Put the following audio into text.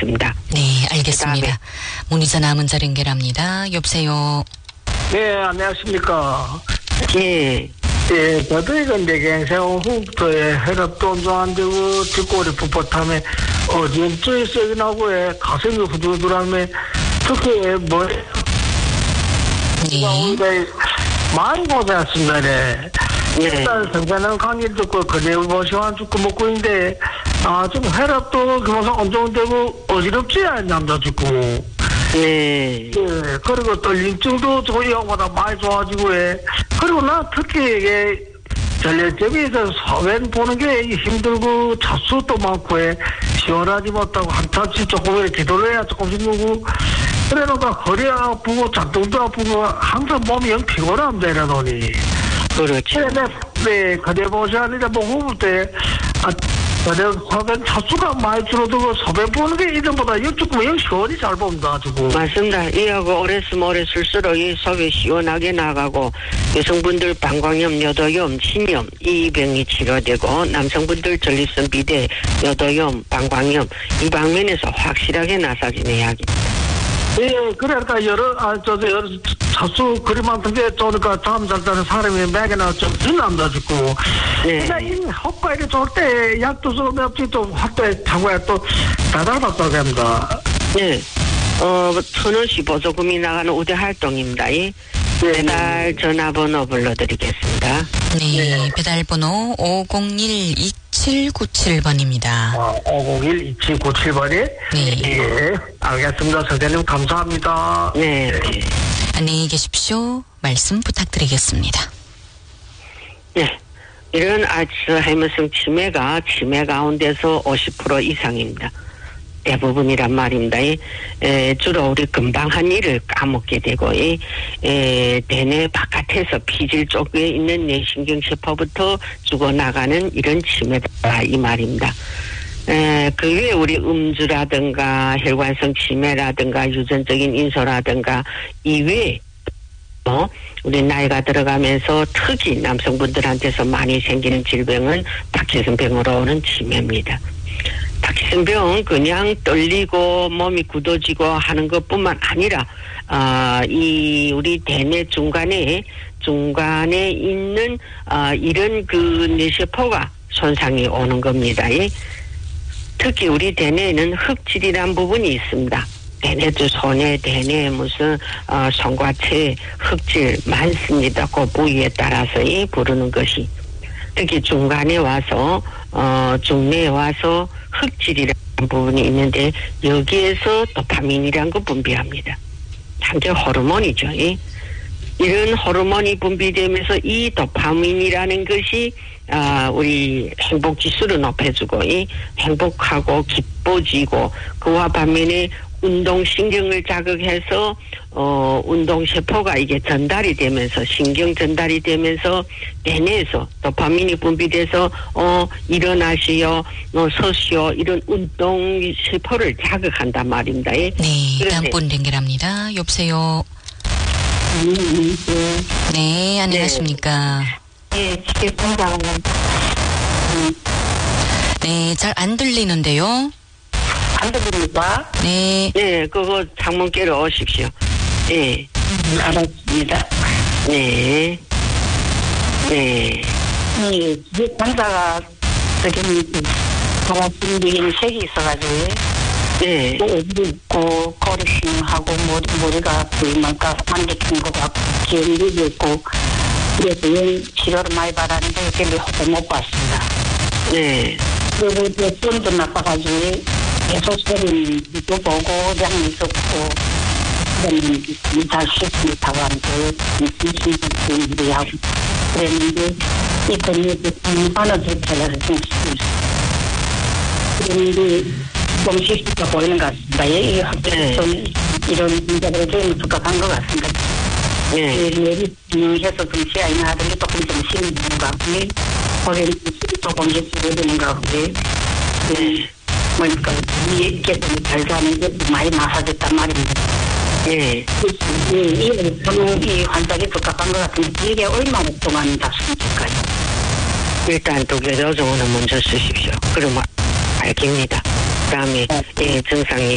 있습니다. 네, 알겠습니다. 문의자 남은 자리 연결합니다. 여보세요. 네, 안녕하십니까. 예. 예, 저도 이건 내갱생 후부터에 혈압도 엄청 안 되고, 뒷골이 풋풋하면, 어지럼증이 세긴 하고, 가슴이 후들후들하면, 특히, 뭐예요? 네. 많이 고생했습니다, 네. 네. 일단, 생산한 강의 듣고, 그대로 보시면 죽고 먹고 있는데, 좀 혈압도 그만큼 엄청 되고, 어지럽지 않은 남자 죽고. 네. 예, 그리고 떨림증도 저희 형보다 많이 좋아지고, 그리고 나 특히 이게 전례점에서 소변 보는 게 힘들고, 자수도 많고, 시원하지 못하고, 한참씩 조금 기도를 해야 조금씩 누고, 그래놓고 허리 아프고, 잔등도 아프고, 항상 몸이 영 피곤합니다, 이러더니. 그렇죠. 네, 그대 보시는데, 뭐, 후부 때, 그래, 소변 차수가 많이 줄어들고, 소변 보는 게 이전보다 조금 영 시원히 잘 봅니다, 지금. 맞습니다. 이하고 오래 쓰면 오래 쓸수록 이 속이 시원하게 나가고, 여성분들 방광염, 요도염, 신염 이 병이 치료되고, 남성분들 전립선 비대, 요도염, 방광염 이 방면에서 확실하게 나서지는 이야기입니다. 예, 그러니까 여러 차수 그리 많은 게 좋으니까 잠 잘 자는 사람이 맥이나 좀 들납니다, 지금. 네. 근데 이 효과가 좋을 때 약도 좀 없지, 또 확대 타고야 또 다달받다고 합니다. 네. 1,000원씩 보조금이 나가는 우대 활동입니다. 예. 배달 전화번호 불러드리겠습니다. 네, 배달번호 501-2797번입니다. 501-2797번이? 네. 예, 알겠습니다. 선생님, 감사합니다. 네. 안녕히 계십시오. 말씀 부탁드리겠습니다. 네. 이런 알츠하이머성 치매 가운데서 50% 이상입니다. 대부분이란 말입니다. 주로 우리 금방 한 일을 까먹게 되고, 대뇌 바깥에서 피질 쪽에 있는 뇌신경세포부터 죽어나가는 이런 치매다, 이 말입니다. 그 외에 우리 음주라든가 혈관성 치매라든가 유전적인 인소라든가 이외에 우리 나이가 들어가면서 특히 남성분들한테서 많이 생기는 질병은 파킨슨병으로 오는 치매입니다. 파킨슨병은 그냥 떨리고 몸이 굳어지고 하는 것뿐만 아니라 이 우리 대뇌 중간에 있는 이런 그 뇌세포가 손상이 오는 겁니다. 특히 우리 대뇌에는 흑질이란 부분이 있습니다. 대뇌도 손에 대뇌에 무슨 손과체 흑질 많습니다. 그 부위에 따라서 부르는 것이 특히 중간에 와서 중뇌에 와서 흑질이라는 부분이 있는데 여기에서 도파민이라는 거 분비합니다. 한개 호르몬이죠. 이런 호르몬이 분비되면서 이 도파민이라는 것이 우리 행복지수를 높여주고 행복하고 기뻐지고 그와 반면에 운동신경을 자극해서 운동세포가 이게 전달이 되면서 신경 전달이 되면서 대뇌에서 도파민이 분비돼서 일어나시오 서시오 이런 운동세포를 자극한단 말입니다. 네, 다음 분 연결합니다. 여보세요. 네, 안녕하십니까. 네, 지금 네, 잘 안 들리는데요. 안 들립니까? 네. 네, 그거 창문께로 오십시오. 네. 알았습니다. 네. 네. 이 관사가 저기 가라앉은 색이 있어가지고 네. 있고 거리심하고 머리가 아프니까 만족한 것 같고 기억력이 있고 그래서 치료를 많이 받았는데 이렇게 호흡 못 봤습니다. 네. 그리고 손도 나빠가지고 계속 소리도 보고 양이 좋고 그러면 잘 쉬지 못하고 하는데 심심한데 하고 그랬는데 이 근육이 하나 둘 잘라서 좀 쓰고 있어요. 그런데 좀 실수가 보이는 것 같습니다. 이 학교에서는 이런 문제들을 좀 부족한 것 같습니다. 네. 해서 좀 시야이 나더니 조금 좀 심는 것 같고 거기는 조금 줄어드는 것 같고 네. 그러니까 이게 잘 사는 게 많이 나아졌단 말입니다. 네. 이 환자기 적합한 것 같은데 이게 얼마나 동안 잡수니까요? 일단 독일 여정원은 먼저 쓰십시오. 그러면 알깁니다. 그 다음에 증상이